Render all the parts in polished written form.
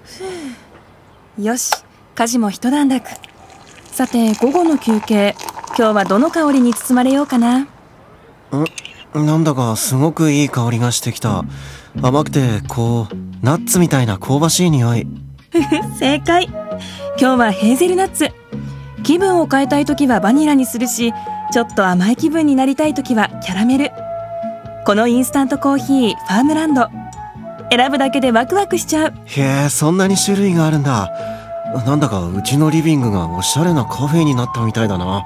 よし、家事も一段落。さて、午後の休憩、今日はどの香りに包まれようかな。 なんだかすごくいい香りがしてきた。甘くてナッツみたいな香ばしい匂い。 正解。今日はヘーゼルナッツ。気分を変えたいときはバニラにするし、ちょっと甘い気分になりたいときはキャラメル。このインスタントコーヒーファームランド、選ぶだけでワクワクしちゃう。 へえ、そんなに種類があるんだ。なんだかうちのリビングがおしゃれなカフェになったみたいだな。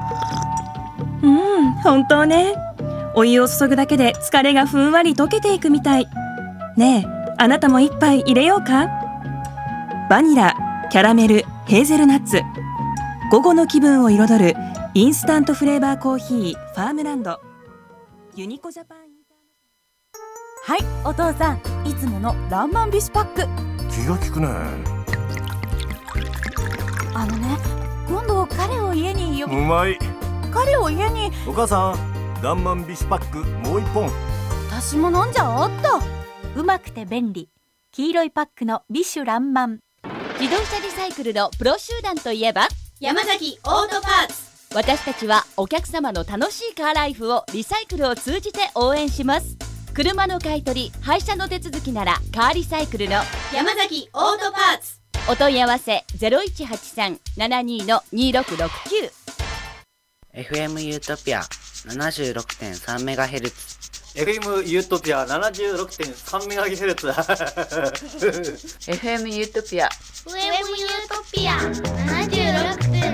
本当ね。お湯を注ぐだけで疲れがふんわり溶けていくみたい。ねえ、あなたも一杯入れようか。バニラ、キャラメル、ヘーゼルナッツ。午後の気分を彩るインスタントフレーバーコーヒーファームランド。ユニコジャパン。 はい、お父さん、いつものランマンビシュパック。 気が利くね。 今度彼を家にうまい。 彼を家に。 お母さん、ランマンビシュパックもう一本。 私も飲んじゃおっと。うまくて便利、黄色いパックのビシュランマン。 自動車リサイクルのプロ集団といえば山崎オートパーツ。 私たちはお客様の楽しいカーライフをリサイクルを通じて応援します。車の買い取り、廃車の手続きならカーリサイクルの山崎オートパーツ。 お問い合わせ 0183-72-2669。 FM ユートピア 76.3MHz。 FM ユートピア 76.3MHz。 FM ユートピア FM ユートピア 76.3MHz。